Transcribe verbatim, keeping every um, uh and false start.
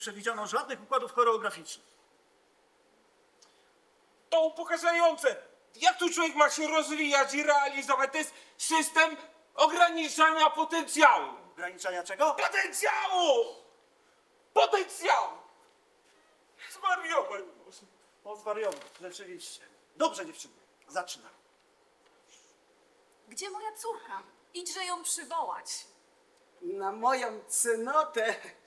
przewidziano żadnych układów choreograficznych. To upokarzające. Jak tu człowiek ma się rozwijać i realizować? To jest system ograniczania potencjału. Ograniczania czego? Potencjału! Potencjału! Zwariować można. O, zwariował, rzeczywiście. Dobrze, dziewczyny, zaczynam. Gdzie moja córka? Idźże ją przywołać. Na moją cnotę